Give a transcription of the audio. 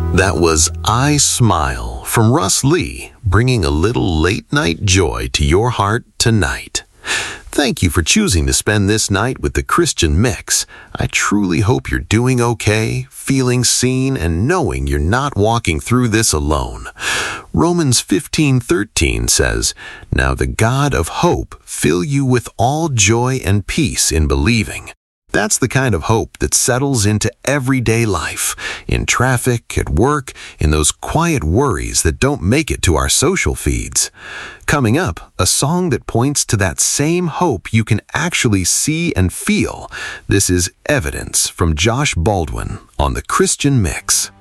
That was I Smile from Russ Lee, bringing a little late-night joy to your heart tonight. Thank you for choosing to spend this night with the Christian Mix. I truly hope you're doing okay, feeling seen, and knowing you're not walking through this alone. Romans 15:13 says, "Now the God of hope fill you with all joy and peace in believing." That's the kind of hope that settles into everyday life, in traffic, at work, in those quiet worries that don't make it to our social feeds. Coming up, a song that points to that same hope you can actually see and feel. This is Evidence from Josh Baldwin on The Christian Mix.